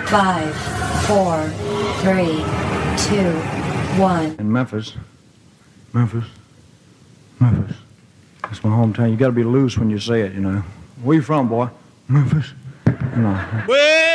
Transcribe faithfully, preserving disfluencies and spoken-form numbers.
Five, four, three, two, one. In Memphis. Memphis. Memphis. That's my hometown. You got to be loose when you say it, you know. Where you from, boy? Memphis. You know.